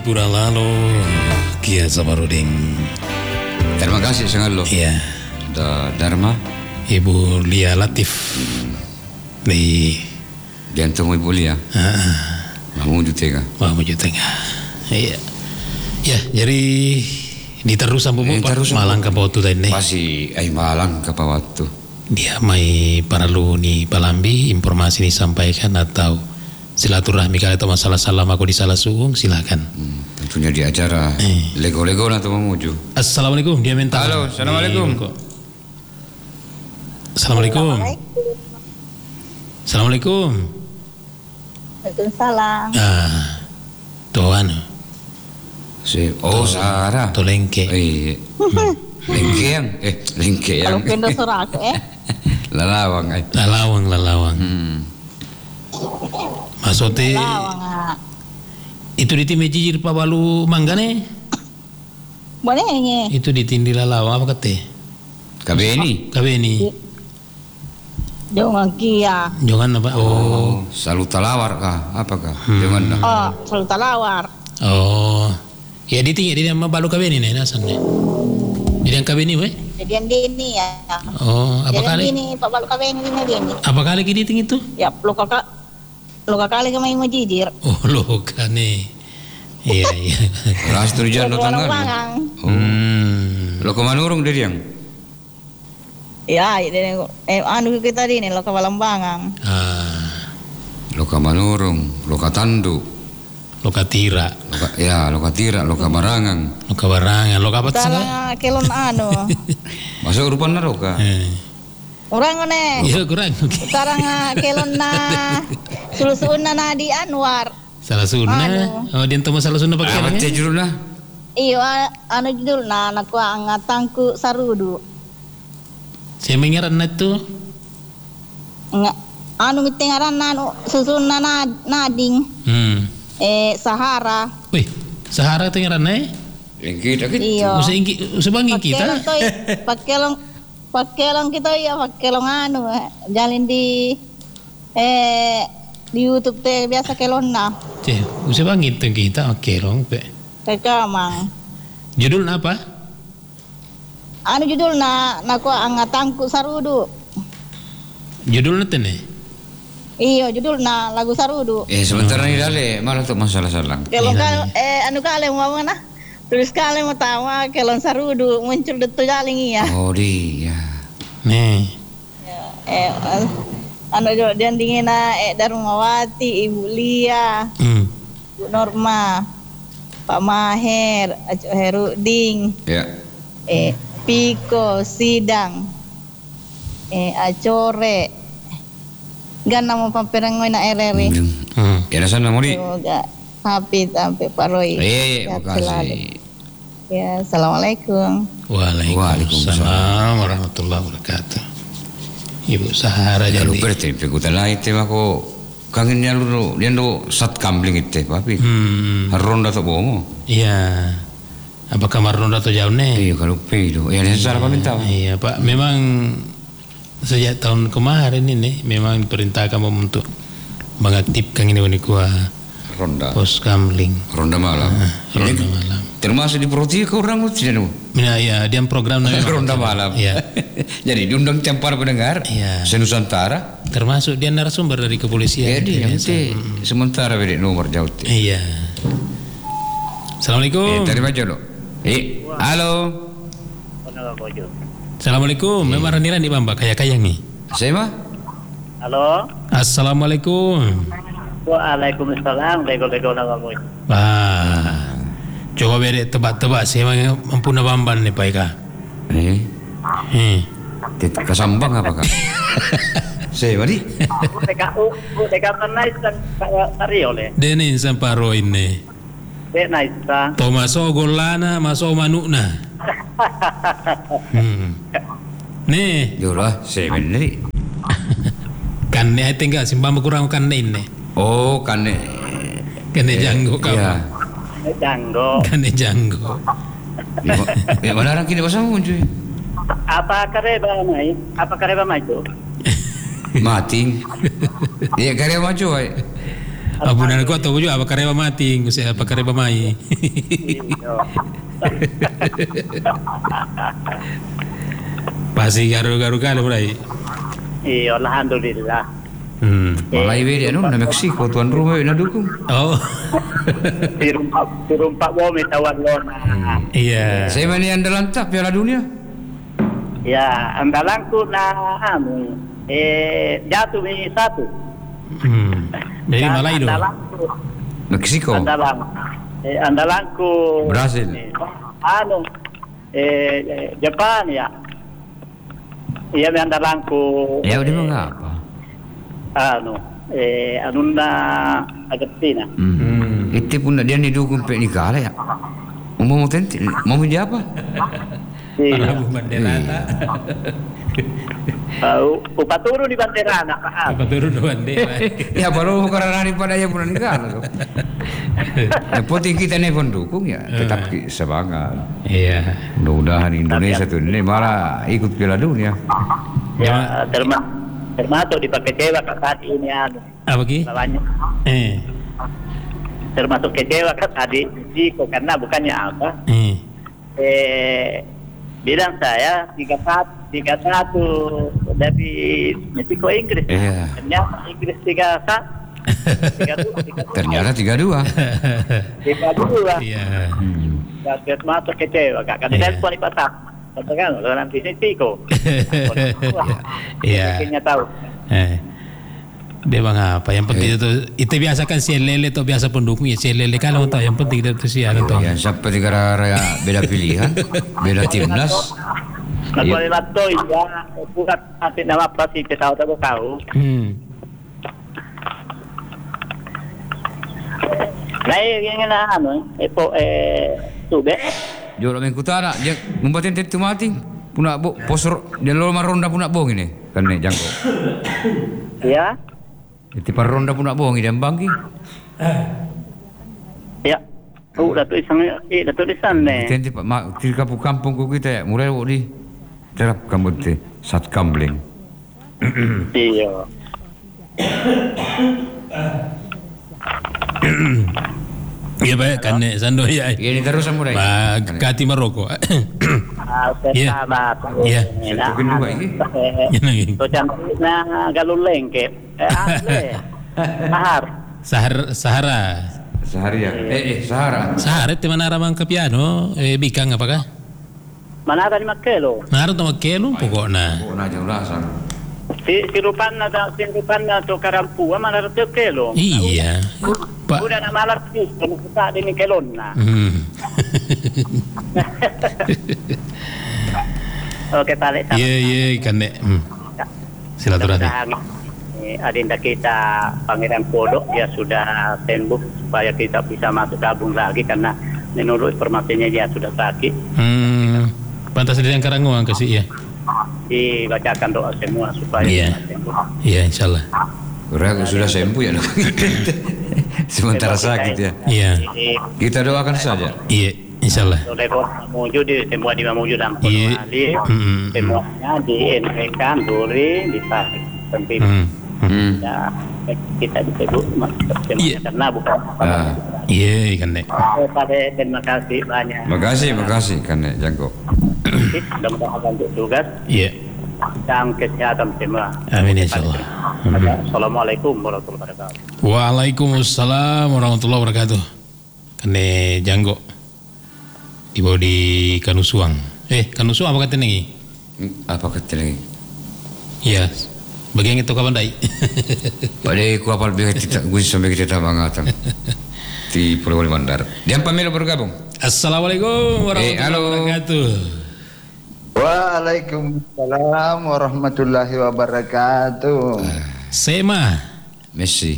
Bulan lalu Kia Samarudin. Terima kasih sangat lo. Iya. Dharma. Ibu Lia Latif. Di Diantung Ibu Lia. Mamuju Tengah. Mamuju Tengah. Iya. Ya, jadi diterusan bumbu Malang ke Batu tadi. Masih Malang ke Batu. Dia mai paralu ni Palambi informasi disampaikan atau silaturahmi kali atau masalah salam aku di salah suung silakan. Tentunya di acara lego-lego atau memuju. Assalamualaikum dia minta. Halo, assalamualaikum. Assalamualaikum. Assalamualaikum. Waalaikumsalam. Tuan. Sarah. To lengke. Lengke yang. Kalau pindah suara aku Lalawang. Lalawang. Maksudnya itu di tim jijir Pak Balu Manggane? Bolehnya. Itu di tim di Lalawang apa kate? Kabeni. Jangan kia. Jangan apa? Oh, selalu talawar kah? Apakah? Jangan dah. Oh, selalu talawar. Oh, ya di tinggi di nama Balu Kabeni nih nasannya. Di yang Kabeni weh? Jadi yang dini ya. Oh, apa kali? Ini Pak Balu Kabeni ini. Apa kali gini tinggi itu? Ya, luka kali kemain mau jijir. Oh, luka nih. Iya. Ras turjan nonton kan? Lo kemana urung dari yang? Ya, anu kita ini lo ke Balambangan. Lo kemana urung? Lo katandu. Loka tira. Lo kabarangan. Lo kapat sih? Salah kelon anu. Masuk rupanya lo kah? Orang ne. Iya kurang. Sekarang kelon na sulusun na di Anwar. Salah sunna. Oh dia temu salah sunna pakai apa judul lah? Iya, anu judul na anak wa ngatangku sarudu. Saya mengira itu. Nggak, anu ngetengaran anu susun na nading. Sahara. Wih, Sahara tengaran Yang kita gitu. Iya. Usah bangin kita. Pakelong kita ya pakelong anu jalin di YouTube teh biasa kelon na. Cih, usah bangin tuh kita oke long pe. Kekamang. Judul apa? Anu judul na ko angatangku sarudu. Judul nanti nih. Iya judul na lagu sarudu. Sebentar nih dale malah tuh masalah salang. Kalau anu kali mau mana? Tulis kali mau tawa kelon sarudu muncul detu jaling iya. Oh dia. Nih. Anu jo dan dingina Darmawati, Ibu Lia, Bu Norma, Pak Maher, Aco Heruding, Ya. Piko, Sidang, Acore, gan nama pamperangoy na RRI. Ya sana mau di. Semoga happy sampai Pak Roy. Makasih. Ya, assalamualaikum. Waalaikumsalam warahmatullahi wabarakatuh. Ibu Sahara Ya jadi. lu berarti pekutan lain teh aku kangennya lu dia lu sat kambling itu papi. Ronda tuh bomo. Iya. Apa kamar ronda tuh jauh nih? Iya kalau pedo. Ya ini salah pemerintah. Iya Pak, memang sejak tahun kemarin ini memang diperintahkan kamu untuk mengaktifkan ini Ronda. pos kamling. Ronda malam. Ronda malam. Termasuk di provinsi ke orang tidak. Nah, ya, dia program namanya Ronda malam. Iya. Jadi diundang campur pendengar. Iya. Senusantara. Termasuk dia narasumber dari kepolisian. Jadi nanti sementara beda nomor jauh. Iya. Assalamualaikum. Terima kasih lo. Halo. Assalamualaikum. Memang Rani Bamba kayak nih. Saya mah. Halo. Assalamualaikum. Waalaikumsalam. Lego-lego nama boy. Coba beri tebak-tebak saya mampu nabamban nih Pak Eka. Kesambang apakah? Saya mari. Teka naik dan tari oleh. Denin samparo ini. Dek naik sang. Tomaso golana maso manukna. Nih. Yolah, saya mari. Kan nih tinggal simbang kurang kan ini. Oh, kan Janggo kamu. Iya. Janggo. Kan janggo. Ya mana orang kini pasang cuy. Apa kareba mai? Apa kareba mai tu? Mating. Iya karya maju ay. Abunan ko to juga apa kareba mati, ngusi apa kareba mai. Iyo. Pasti garu-garu kali mulai. Iyo, alhamdulillah. Malay be ano na Mexico tuan rumah na dukung. Oh. Dirumpak bome tawar lona. Iya. Saya mana yang andalan tak Piala Dunia? Ya, andalanku na jatuh ini satu. Jadi Malay do. Andalanku, Meksiko. andalanku Brasil. Jepang ya. Iya, andalanku. Ya udah mengapa? Anuna Argentina. Itu pun dia ni dukung pe nikah ya. Mau tenti, mau dia apa? Para Banderana. Upaturo di Banderana Pak. Paturun doan deh. Ya baru karena pada ya pun nikah. Yang penting kita ni pun dukung ya, tetap semangat. Iya. Mudah-mudahan Indonesia tu ini malah ikut Piala Dunia. Ya, termasuk dipakai kecewa saat ini Apa ki? lawannya. Termasuk kecewa tadi Meksiko karena bukannya apa. Bilang saya 3-1 dari Meksiko Inggris. Ternyata Inggris 3-1. Ternyata 3-2. 3-2. Iya. Ya, termasuk kecewa Kak. Karena saya pun dipasang. Katakan kalau nanti Meksiko. Iya. Akhirnya tahu. Dia bang apa? Yang penting itu biasa kan si lele atau biasa pendukung ya si lele kalau tahu yang penting itu si anu tahu. Ya sampai gara-gara beda pilihan, beda timnas. Kalau itu ya bukan nanti nama pasti kita tahu. Nah yang anu tube. Jolo mengkutara dia membatin tentu mati. Puna bo posor dia lo maronda puna bong ini kan nih jangko. Ya. Itu paronda puna bong ini bangki. Ya. Dah tulisan nih. Tenti pak di kampung kita ya mulai di terap kamu teh sat kambling. Iya. Iya baik kan sando ya. Ini terus mulai. Kati Maroko. Iya. Iya. Satu kedua ini. To cantik na galuleng ke. Sahara. Sehari ya. Sahara. Sahara itu mana ramang ke piano? Bikang apakah? Mana ada 5 kilo? Naruh tu makelu pokoknya. Oh, najang lasan. Si rupan na to karampu mana ada 3 kilo. Iya. Udah na malas sih kalau kita ini kelon na. Oke, balik sama. Iya kan nek. Silaturahmi. Adinda kita Pangeran Kodok dia sudah sembuh supaya kita bisa masuk gabung lagi karena menurut informasinya dia sudah sakit. Pantas dari yang Karanguang kasih ya. Dibacakan doa semua supaya sembuh. Iya insyaallah. Orang sudah sembuh ya. Sementara sakit ya. Iya. Kita doakan saja. Iya insyaallah. Oleh Mamuju di semua di Mamuju dan Kodok semuanya dienrekan duri dipakai penting. Ya, kita disebut karena bukan iya kan nek. Terima kasih banyak. Makasih kan nek jangko. Mudah-mudahan untuk tugas. Iya. Dan kesehatan semua. Amin insyaallah. Assalamualaikum warahmatullahi wabarakatuh. Waalaikumsalam warahmatullahi wabarakatuh. Kene janggo. Dibawa di Kanusuang. Kanusuang apa kata nih? Apa kata lagi? Iya. Bagian itu kapan dai? Pada aku apal biar kita gue sampai kita mengatakan di Pulau Mandar. Dia pemilu bergabung. Assalamualaikum warahmatullahi wabarakatuh. Waalaikumsalam warahmatullahi wabarakatuh. Sema Messi.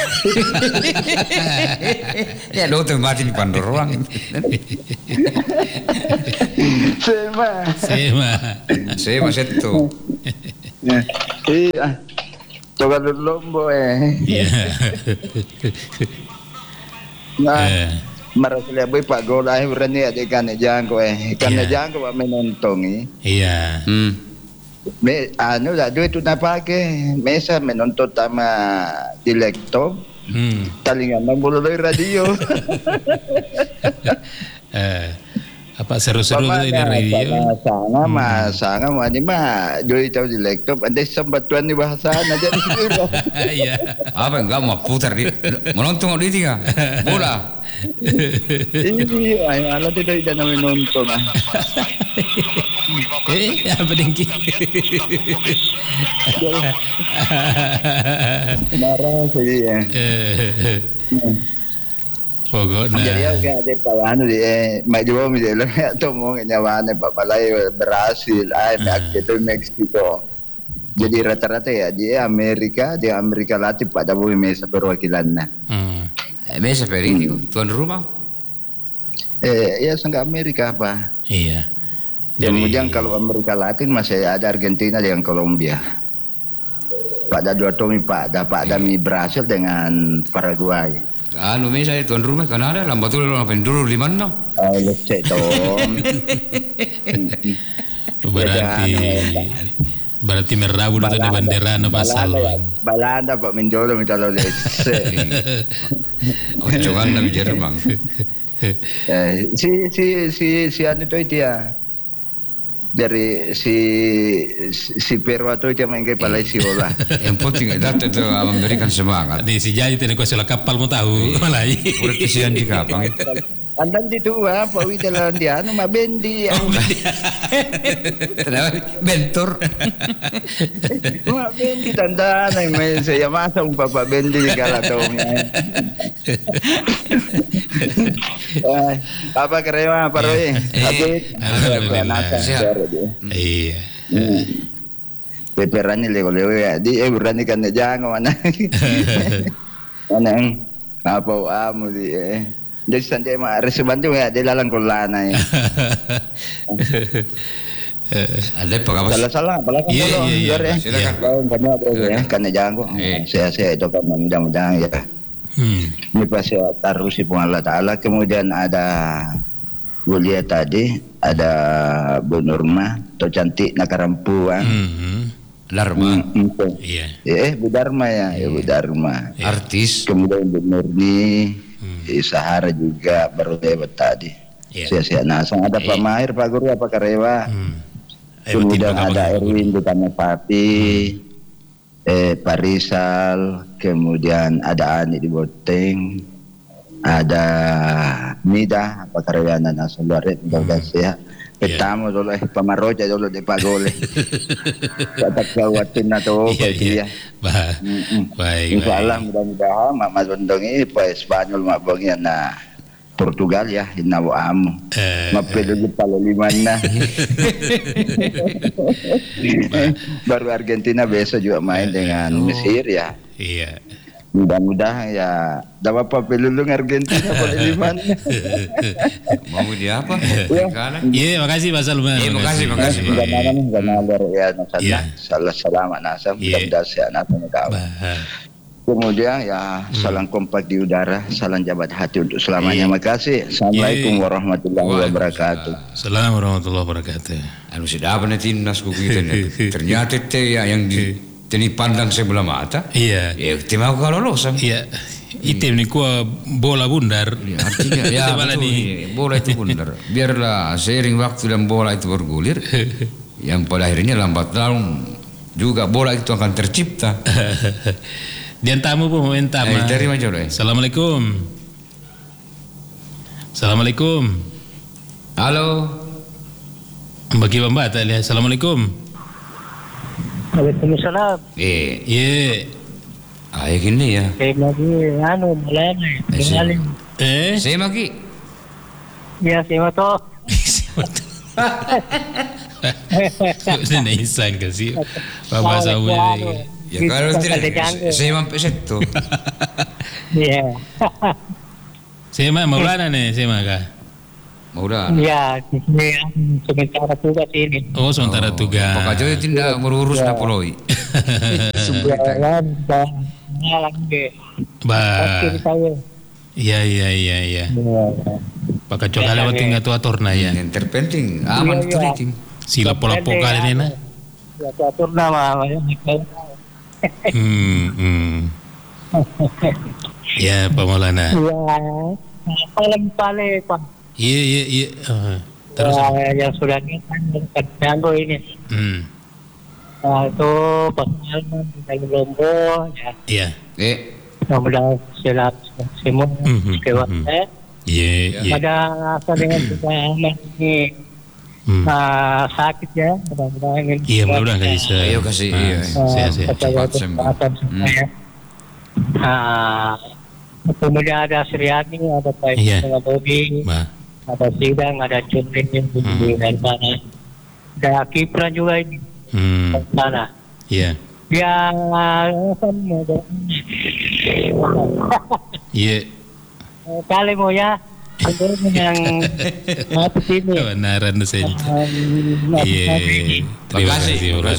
Ya lo tuh mati di pandor ruang. Sema setu. Iya, coba lombo Iya. Nah, marasnya boy Pak Gola berani aja kan jangko karena jangko Pak menonton Iya. anu dah duit tu nak pakai mesa menonton sama di laptop Talingan ng bulo radio. Apa seru-seru tuh ini radio. Sana mah ini mah Joy tahu di laptop. Andai sembatuan di bahasa aja di situ. Iya. Apa enggak mau putar di menonton di tiga bola. Iya, alat itu tidak namanya nonton. Apa dengki? Marah sih ya. Pokoknya. Jadi aku ada kawan di maju mi dulu atau mau nyawane Pak Balai berhasil itu Meksiko. Jadi rata-rata ya di Amerika Latin pada bumi mesa perwakilannya. Mesa peri tuan rumah. Ya sangat Amerika apa? Iya. Kemudian kalau Amerika Latin masih ada Argentina dengan Kolombia. Pada dua tomi pada mi Brasil dengan Paraguay. Anu misalnya tuan rumah Kanada lambat dulu ngapain dulu di mana? Lecek dong. Berarti merabu itu ada bendera no pasal. Balanda Pak Mindolo minta lo lecek. Ocongan dari Jerman. Si anu itu dia. Dari si Perwa itu dia main ke Palai Siola. Yang penting data itu memberikan semangat. Di si jadi tidak kuasa kapal mau tahu malai. Udah kesian di kapal. Andang di tua Pak Wi dalam dia anu mah bendi. Kenapa bentor? Mak bendi tanda main saya masa Bapak bendi kala tahunnya. Apa kerewa Pak Roy? Alhamdulillah. Iya. Peperannya lego-lego ya. Di berani kan jangan mana. Mana apa amu di jadi santai mah reseban tuh ya di lalang kulana ya. Ada apa? Salah apalagi kalau ya. Silakan. Banyak ya kan jangan kok. Saya itu kan mudah-mudahan ya. Ini pasti taruh si Allah Ta'ala. Kemudian ada Bulia tadi, ada Bu Nurma atau cantik nakarampuan. Dharma. Iya. Bu Dharma ya, Bu Dharma. Artis. Kemudian Bu Nurni, Sahara juga baru lewat tadi. Sia-sia nasang ada Pak Mahir, Pak Guru, apa Karewa. Kemudian ada Erwin di Tanah Pati. Pak Rizal, kemudian ada Ani di Boteng, ada Mida, apa karyawan Nasol Baret, ya. Pertama dulu Pamaroja dulu di Pagole. Kata kawatin atau dia. Baik. Insyaallah mudah-mudahan Mak Dondong ini Pak Spanyol mak bangnya na Portugal ya hinawo amu. Mapelo palo limana. Baru Argentina besok juga main dengan Mesir ya. Iya. Mudah-mudahan ya dapat papelulung Argentina pada limana. Mau dia apa? Iya, makasih Pak Salman. Iya, makasih. Salah selamat nasab mudah-mudahan sehat Kemudian ya salam kompak di udara, salam jabat hati untuk selamanya. Makasih. Assalamualaikum warahmatullahi wabarakatuh. Assalamualaikum warahmatullahi wabarakatuh. Anu sudah apa nanti timnas kita ternyata ya yang dipandang sebelah mata. Iya. Ya tim aku kalau lolos. Iya. Item ni kuah bola bundar. Ya, artinya ya betul, bola itu bundar. Biarlah seiring waktu dan bola itu bergulir. Yang pada akhirnya lambat laun juga bola itu akan tercipta. Dian tamu pun meminta dari mana deh? Assalamualaikum. Assalamualaikum. Halo. Bagi Mbak lihat. Assalamualaikum. Waalaikumsalam. Iya. Ayo gini ya. Lagi anu mulai. Saya maki. Ya saya to. Sudah naisang kasi. Bapak saya. Ya kalau tidak, saya mampu setu. Iya. Saya mah Maulana nih, saya mah kah? Maulana. Iya, sementara tugas ini. Oh, sementara tugas. Pokoknya jadi tidak berurus napoloi. Sebulan lagi. Bah. Iya. Pakai coba lewat tinggal tua torna ya. Yang terpenting aman itu rating. Sila pola pokal ini na. Ya tua torna mah. Ya, Pak Maulana. Ya, paling Pak. Iya. Terus Yang sudah ganggu ini. Itu pengalaman di dalam Lombok ya. Iya. Mudah silat semua keluarga. Iya. Pada dengan juga ini sakit ya, mudah-mudahan. Iya, mudah-mudahan kasih. Ayo kasih. Sehat. Cepat sembuh. Kemudian ada Sriani, ada Pak Bobi, ada Sidang, ada Cundin dari sana. Ada Kipran juga ini dari sana. Iya. Yang Iya. kali mau ya, yang mati sini. Kebenaran saya. Iya. Terima kasih.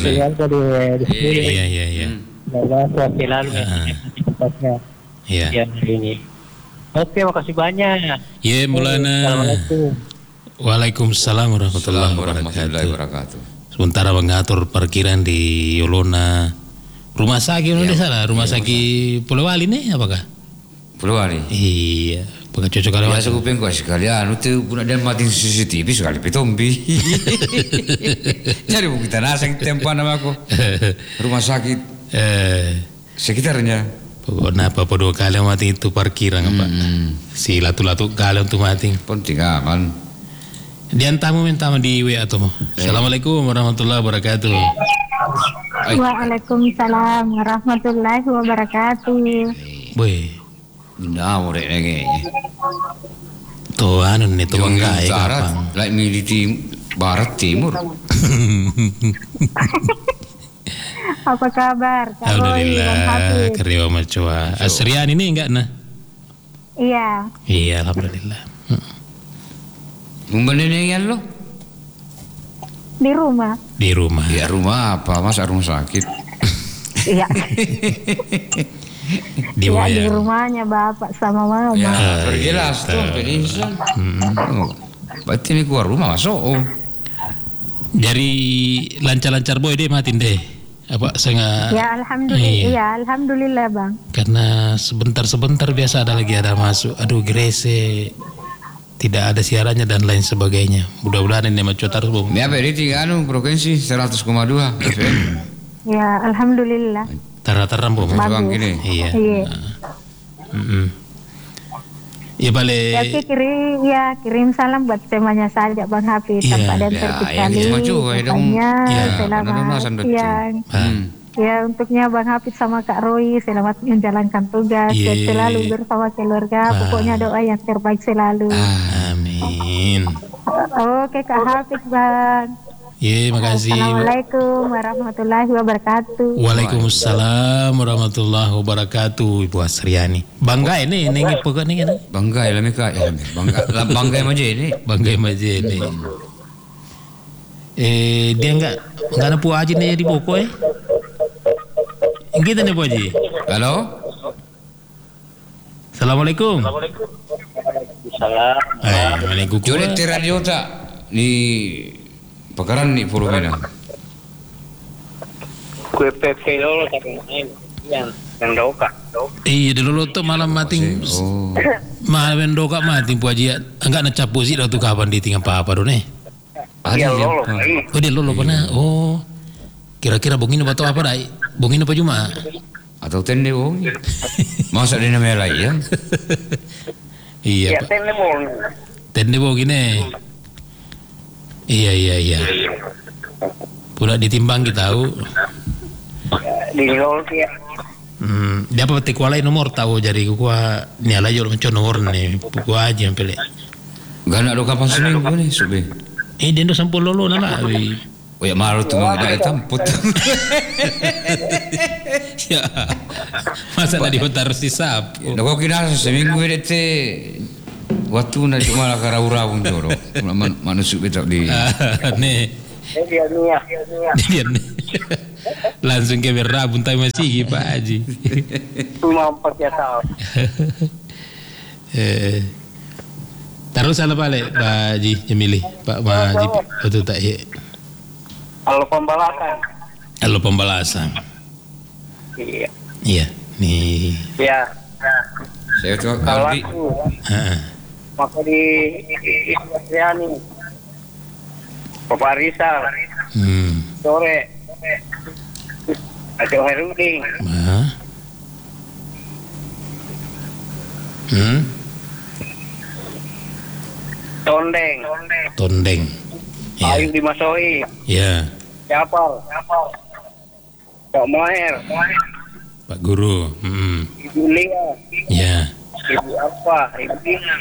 Iya. Selalu ya. Yang hari ini. Oke, makasih banyak. Iya, Maulana. Assalamualaikum. Waalaikumsalam warahmatullahi wabarakatuh. Sementara mengatur parkiran di Yolona. Rumah sakit udah salah. Rumah sakit Polewali nih apakah? Polewali. Iya. Apakah cocok kalau biasa kuping kau sekalian itu pun ada mati CCTV sekali pitombi. Jadi kita nasang tempat nama aku. Rumah sakit sekitarnya. Pokoknya apa dua kali mati itu parkiran apa? Si latu-latu kali untuk mati. Penting aman. Dian tamu minta di WA tuh. Assalamualaikum warahmatullahi wabarakatuh. Waalaikumsalam warahmatullahi wabarakatuh. Boy. Nah, murid lagi. Tuh anu nih tuh enggak ya kapan? Like militi barat timur. Apa kabar? Alhamdulillah. Keriwa macua. Asrian ini enggak nah? Iya. Iya, alhamdulillah. Membenengan lo? Di rumah. Di rumah. Ya rumah apa? Masa rumah sakit? Iya. Di rumahnya bapak sama mama. Ya, berjelas tuh, peningsan. Berarti ini keluar rumah masuk. Dari lancar-lancar boy deh matiin deh. Apa sengaja? Ya alhamdulillah. Iya, alhamdulillah bang. Karena sebentar-sebentar biasa ada masuk. Aduh Grese. Tidak ada siarannya dan lain sebagainya. Mudah-mudahan ini macam terus bung. Ya berarti anu provinsi 100,2 FM. Ya alhamdulillah. Tara-taram bung. Gini. Iya. Ya balik. Ya kirim salam buat semuanya saja Bang Hafiz tanpa ada terkecuali. Selamat siang. Ya untuknya Bang Hafiz sama Kak Roy selamat menjalankan tugas selalu bersama keluarga. Pokoknya doa yang terbaik selalu. Amin. Oke Kak Hafiz Bang. Makasih. Assalamualaikum warahmatullahi wabarakatuh. Waalaikumsalam warahmatullahi wabarakatuh. Ibu Asriani. Bangga ini pokok ni kan? Bangga lah mereka. Bangga aja ini. Bangga aja ini. Dia enggak ada puas aja nih di buku Kita nih Pak Haji. Halo. Assalamualaikum. Waalaikumsalam. Jole radio tak di pekaran ni Purwena. Kue pepe dulu yang doka. Iya dulu tuh malam mati. Malam doka mati Pak Haji. Enggak nak capu sih dah tu kapan ditinggal apa dulu nih. Iya lolo. Oh dia lolo pernah. Oh. Kira-kira bungin apa apa dah? Bungin apa cuma? Atau tende bung? Masa dia namanya lain? Iya. Ya tende bung. Tende bung ini. Iya. Pula ditimbang kita tahu. Di lolo ya. Dia apa petik walai nomor tahu jadi gua ni ala jol macam nomor ni buku aja yang pilih. Gak nak kapan seminggu ni sube. Dia ndo sampul lolo nala. Oh ya malu tu mengenai tamput. Ya, masa tadi harus disapu. Nak kau kira seminggu ini te waktu nak cuma lah karau-rau joro. Manusia betul di. Nih. Dia nih. Langsung ke berabun tapi masih Pak Haji. Cuma 4 tahun. Taruh salah balik Pak Haji Jamili. Pak Haji betul tak ya? Kalau pembalasan. Halo pembalasan. Iya. Iya. Nih. Ya. Saya coba Kalau Aldi. maka di Istriani. Bapak Rizal. Sore. Ajo Heruding. Tondeng. Ayu Dimasoi. Ya. Japar. Pak Moher. Pak Guru. Ibu Lia. Ya. Ibu apa? Ibu Dina.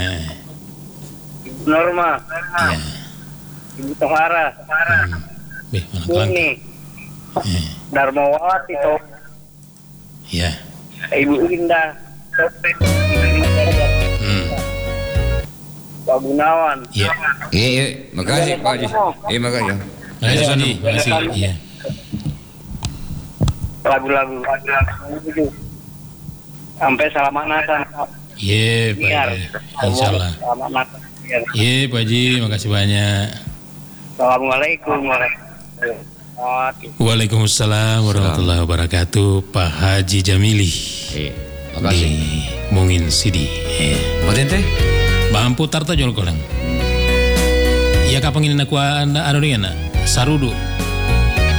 Ibu Norma. Ya. Ibu Tohara. Ini. Darmawati toh. Ya. Ibu Indah. Pak Gunawan. Ya. Makasih Pak Haji. Makasih. Makasih. Iya. Lagu-lagu sampai Selamat Natal. Iya, Pak Haji. Insyaallah. Selamat Natal. Iya, Pak Haji, makasih banyak. Assalamualaikum Waalaikumsalam warahmatullahi wabarakatuh. Pak Haji Jamili. Makasih. Di Mungin Sidi. Potente? Bampu tarta jual kolang. Iya kapang ini nak anu dengan sarudu.